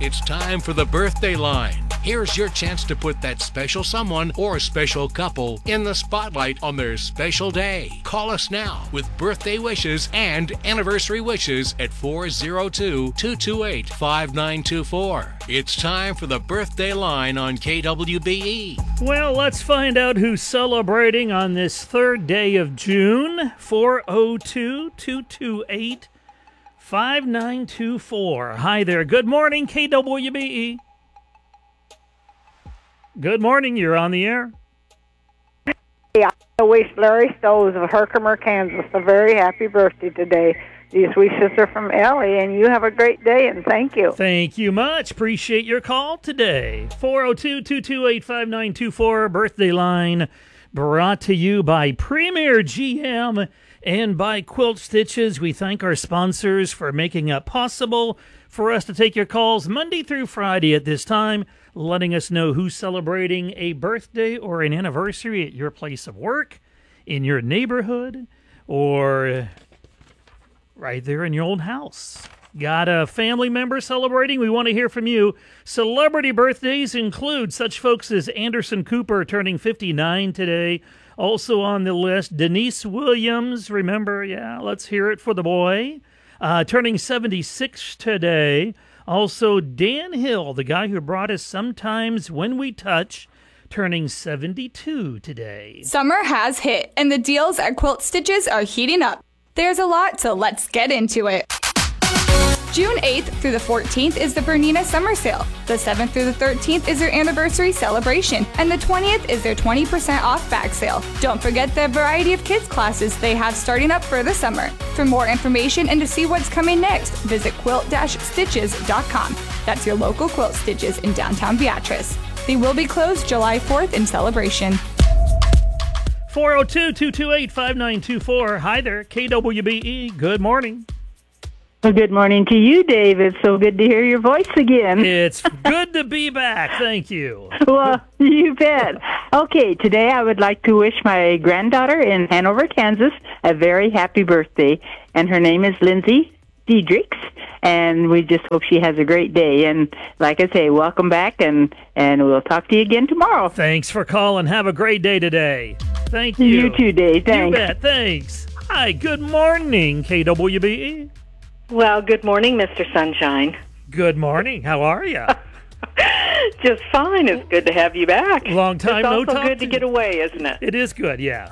It's time for the birthday line. Here's your chance to put that special someone or special couple in the spotlight on their special day. Call us now with birthday wishes and anniversary wishes at 402-228-5924. It's time for the birthday line on KWBE. Well, let's find out who's celebrating on this third day of June. 402-228-5924. Hi there. Good morning, KWBE. Good morning. You're on the air. Yeah, I wish Larry Stowes of Herkimer, Kansas, a very happy birthday today. These wishes are from Ellie, and you have a great day, and thank you. Thank you much. Appreciate your call today. 402-228-5924, birthday line, brought to you by Premier GM and by Quilt Stitches. We thank our sponsors for making it possible for us to take your calls Monday through Friday at this time, letting us know who's celebrating a birthday or an anniversary at your place of work, in your neighborhood, or right there in your old house. Got a family member celebrating? We want to hear from you. Celebrity birthdays include such folks as Anderson Cooper turning 59 today. Also on the list, Denise Williams. Remember, yeah, let's hear it for the boy. Turning 76 today. Also, Dan Hill, the guy who brought us Sometimes When We Touch, turning 72 today. Summer has hit, and the deals at Quilt Stitches are heating up. There's a lot, so let's get into it. June 8th through the 14th is the Bernina Summer Sale. The 7th through the 13th is their anniversary celebration, and the 20th is their 20% off bag sale. Don't forget the variety of kids classes they have starting up for the summer. For more information and to see what's coming next, visit quilt-stitches.com. That's your local Quilt Stitches in downtown Beatrice. They will be closed July 4th in celebration. 402-228-5924. Hi there, KWBE. Good morning. Well, good morning to you, Dave. It's so good to hear your voice again. It's good to be back. Thank you. Well, you bet. Okay, today I would like to wish my granddaughter in Hanover, Kansas, a very happy birthday. And her name is Lindsay Diedrichs, and we just hope she has a great day. And like I say, welcome back, and we'll talk to you again tomorrow. Thanks for calling. Have a great day today. Thank you. You too, Dave. Thanks. You bet. Thanks. Hi, good morning, KWBE. Well, good morning, Mr. Sunshine. Good morning. How are you? Just fine. It's good to have you back. Long time no talk. It's also good to get away, isn't it? It is good, yeah.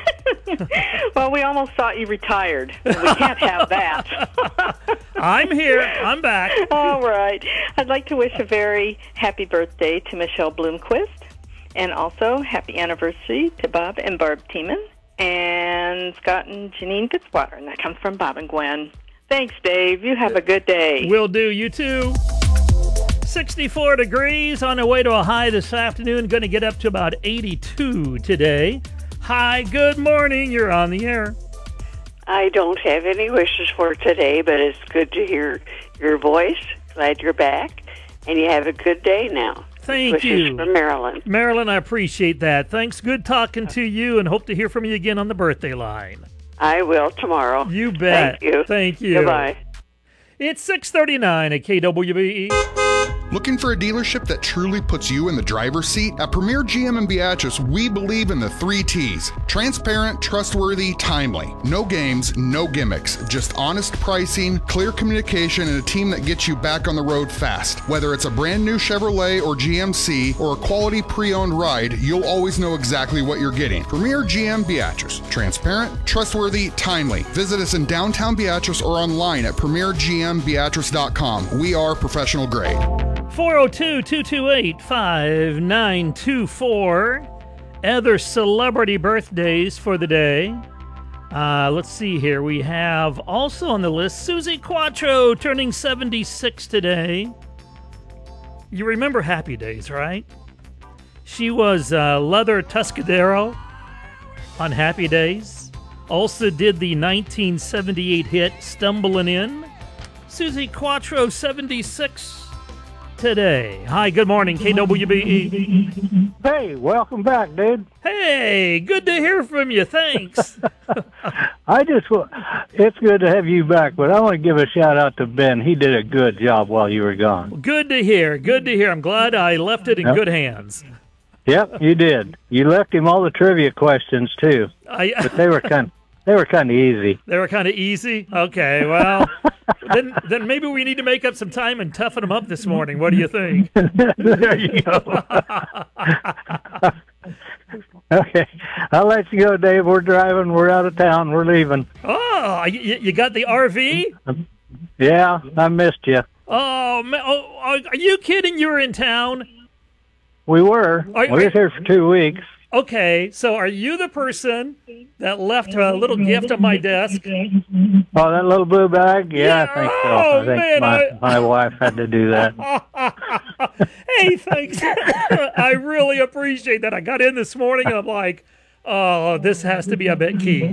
Well, we almost thought you retired. We can't have that. I'm here. I'm back. All right. I'd like to wish a very happy birthday to Michelle Bloomquist, and also happy anniversary to Bob and Barb Tiemann, and Scott and Janine Fitzwater, and that comes from Bob and Gwen. Thanks, Dave. You have a good day. Will do. You too. 64 degrees on the way to a high this afternoon. Going to get up to about 82 today. Hi, good morning. You're on the air. I don't have any wishes for today, but it's good to hear your voice. Glad you're back. And you have a good day now. Thank you. Wishes from Marilyn. Marilyn, I appreciate that. Thanks. Good talking to you, and hope to hear from you again on the birthday line. I will tomorrow. You bet. Thank you. Thank you. Goodbye. It's 6:39 at KWBE. Looking for a dealership that truly puts you in the driver's seat? At Premier GM in Beatrice, we believe in the 3 T's. Transparent, trustworthy, timely. No games, no gimmicks. Just honest pricing, clear communication, and a team that gets you back on the road fast. Whether it's a brand new Chevrolet or GMC or a quality pre-owned ride, you'll always know exactly what you're getting. Premier GM Beatrice. Transparent, trustworthy, timely. Visit us in downtown Beatrice or online at premiergmbeatrice.com. We are professional grade. 402-228-5924. Other celebrity birthdays for the day. Let's see here. We have also on the list Susie Quattro turning 76 today. You remember Happy Days, right? She was Leather Tuscadero on Happy Days. Also did the 1978 hit Stumbling In. Susie Quattro, 76. today. Hi, good morning, KWBE. Hey, welcome back, dude. Hey, good to hear from you. Thanks. It's good to have you back, but I want to give a shout out to Ben. He did a good job while you were gone. Good to hear. Good to hear. I'm glad I left it in good hands. Yep, you did. You left him all the trivia questions too, but they were kind of easy. They were kind of easy. Okay, well, then maybe we need to make up some time and toughen them up this morning. What do you think? There you go. Okay, I'll let you go, Dave. We're driving. We're out of town. We're leaving. Oh, you got the RV? Yeah, I missed you. Oh, man. Oh, are you kidding? You were in town? We were. We were here for 2 weeks. Okay, so are you the person that left a little gift on my desk? Oh, that little blue bag? Yeah, I think so. Oh, I think man, my wife had to do that. Hey, thanks. I really appreciate that. I got in this morning and I'm like, oh, this has to be a bit key.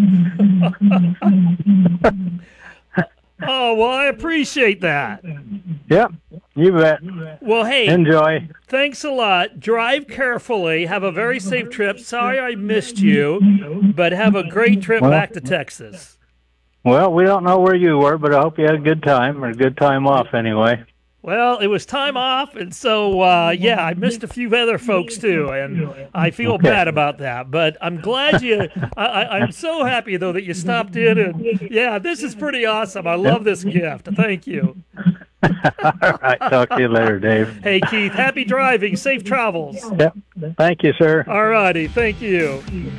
Oh, well, I appreciate that. Yep, you bet. Well, hey. Enjoy. Thanks a lot. Drive carefully. Have a very safe trip. Sorry I missed you, but have a great trip back to Texas. Well, we don't know where you were, but I hope you had a good time, or a good time off anyway. Well, it was time off, and so, I missed a few other folks, too, and I feel bad about that. But I'm glad I'm so happy, though, that you stopped in, and, yeah, this is pretty awesome. I love this gift. Thank you. All right, talk to you later, Dave. Hey, Keith, happy driving. Safe travels. Yep. Thank you, sir. All righty, thank you.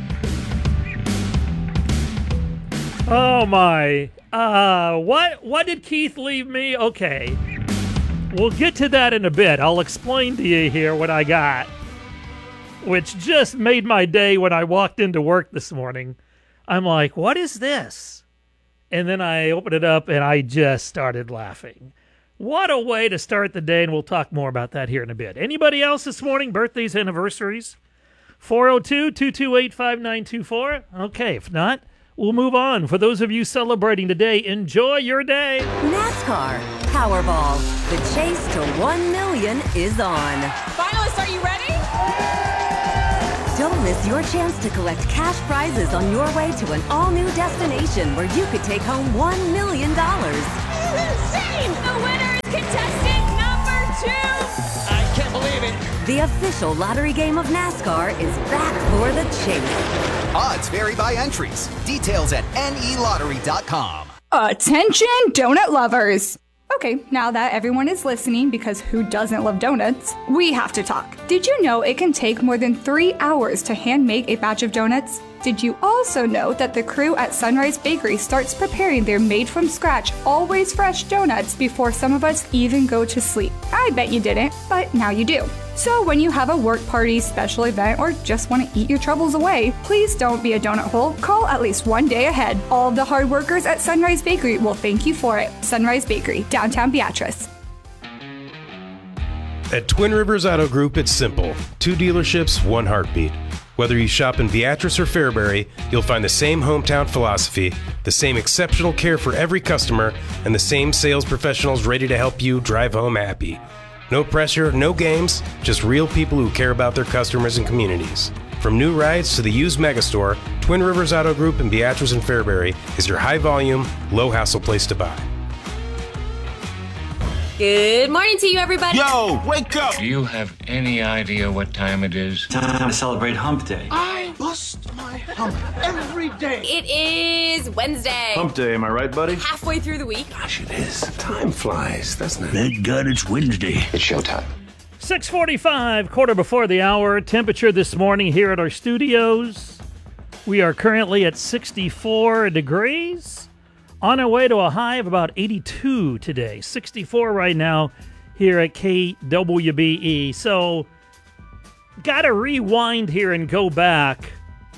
Oh, my. What did Keith leave me? Okay. We'll get to that in a bit. I'll explain to you here what I got, which just made my day when I walked into work this morning. I'm like, what is this? And then I opened it up and I just started laughing. What a way to start the day, and we'll talk more about that here in a bit. Anybody else this morning? Birthdays, anniversaries? 402-228-5924. Okay, if not, we'll move on. For those of you celebrating today, enjoy your day. NASCAR Powerball. The chase to 1 million is on. Finalists, are you ready? Don't miss your chance to collect cash prizes on your way to an all-new destination where you could take home $1 million. This is insane! The winner is contestant number 2! I can't believe it. The official lottery game of NASCAR is back for the chase. Odds vary by entries. Details at nelottery.com. Attention, donut lovers! Okay, now that everyone is listening, because who doesn't love donuts, we have to talk. Did you know it can take more than 3 hours to hand make a batch of donuts? Did you also know that the crew at Sunrise Bakery starts preparing their made-from-scratch, always fresh donuts before some of us even go to sleep? I bet you didn't, but now you do. So when you have a work party, special event, or just want to eat your troubles away, please don't be a donut hole. Call at least one day ahead. All of the hard workers at Sunrise Bakery will thank you for it. Sunrise Bakery, downtown Beatrice. At Twin Rivers Auto Group, it's simple. 2 dealerships, 1 heartbeat. Whether you shop in Beatrice or Fairbury, you'll find the same hometown philosophy, the same exceptional care for every customer, and the same sales professionals ready to help you drive home happy. No pressure, no games, just real people who care about their customers and communities. From new rides to the used megastore, Twin Rivers Auto Group in Beatrice and Fairbury is your high-volume, low-hassle place to buy. Good morning to you, everybody. Yo, wake up! Do you have any idea what time it is? Time to celebrate Hump Day. I bust my hump every day. It is Wednesday. Hump Day, am I right, buddy? Halfway through the week. Gosh, it is. Time flies, doesn't it? Thank God it's Wednesday. It's showtime. 6:45, quarter before the hour. Temperature this morning here at our studios. We are currently at 64 degrees. On our way to a high of about 82 today. 64 right now here at KWBE. So, got to rewind here and go back.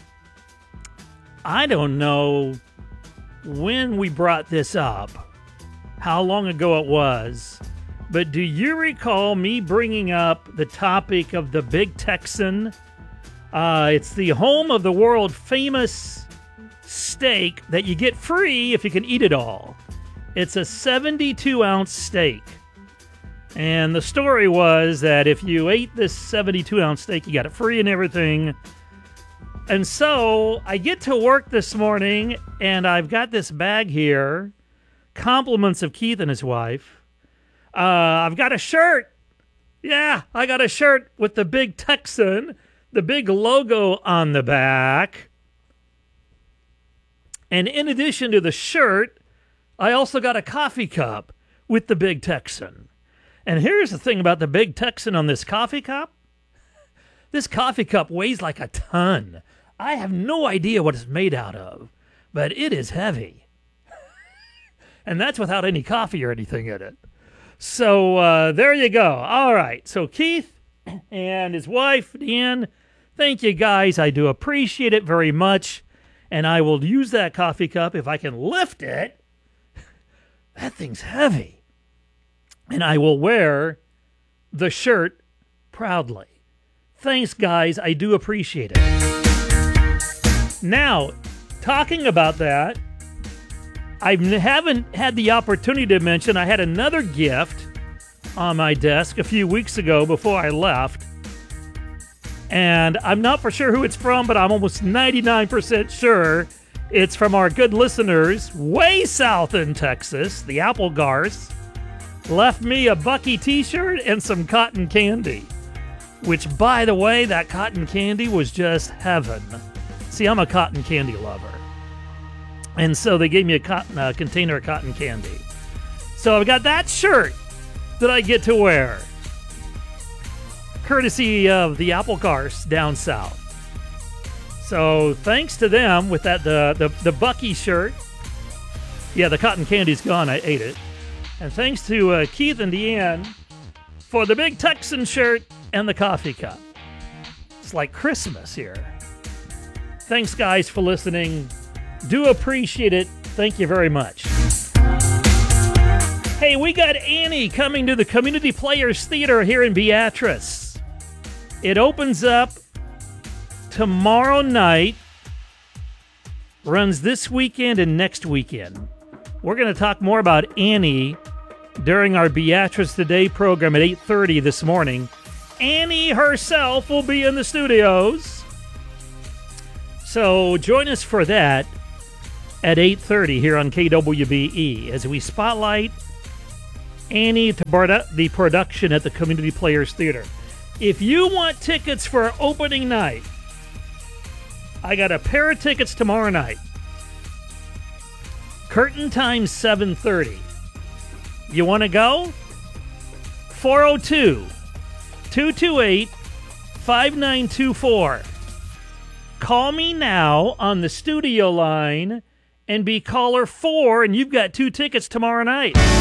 I don't know when we brought this up, how long ago it was, but do you recall me bringing up the topic of the Big Texan? It's the home of the world famous steak that you get free if you can eat it all. It's a 72-ounce steak. And the story was that if you ate this 72-ounce steak, you got it free and everything. And so I get to work this morning, and I've got this bag here, compliments of Keith and his wife. I've got a shirt. Yeah, I got a shirt with the big Texan, the big logo on the back. And in addition to the shirt, I also got a coffee cup with the big Texan. And here's the thing about the big Texan on this coffee cup. This coffee cup weighs like a ton. I have no idea what it's made out of, but it is heavy. And that's without any coffee or anything in it. So there you go. All right. So Keith and his wife, Deanne, thank you guys. I do appreciate it very much. And I will use that coffee cup if I can lift it. That thing's heavy. And I will wear the shirt proudly. Thanks, guys. I do appreciate it. Now, talking about that, I haven't had the opportunity to mention I had another gift on my desk a few weeks ago before I left. And I'm not for sure who it's from, but I'm almost 99% sure it's from our good listeners way south in Texas, the Applegars. Left me a Bucky t-shirt and some cotton candy, which, by the way, that cotton candy was just heaven. See, I'm a cotton candy lover. And so they gave me a container of cotton candy. So I've got that shirt that I get to wear, courtesy of the Applegars down south. So thanks to them with that the Bucky shirt. Yeah, the cotton candy's gone. I ate it. And thanks to Keith and Deanne for the big Texan shirt and the coffee cup. It's like Christmas here. Thanks, guys, for listening. Do appreciate it. Thank you very much. Hey, we got Annie coming to the Community Players Theater here in Beatrice. It opens up tomorrow night, runs this weekend and next weekend. We're going to talk more about Annie during our Beatrice Today program at 8:30 this morning. Annie herself will be in the studios. So join us for that at 8:30 here on KWBE as we spotlight Annie, the production at the Community Players Theater. If you want tickets for opening night, I got a pair of tickets tomorrow night. Curtain time 7:30. You want to go? 402-228-5924. Call me now on the studio line and be caller 4, and you've got 2 tickets tomorrow night.